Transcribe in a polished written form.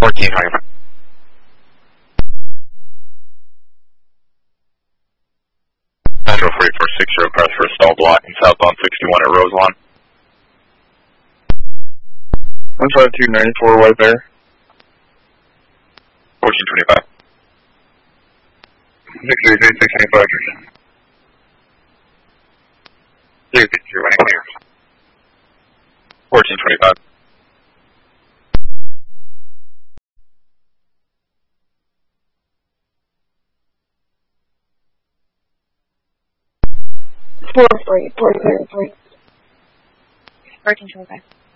1425. Metro 4460, request for a stall block in southbound 61 at Roselawn. 15294 White Bear. 1425. 633 695. 1425. Four, 1425.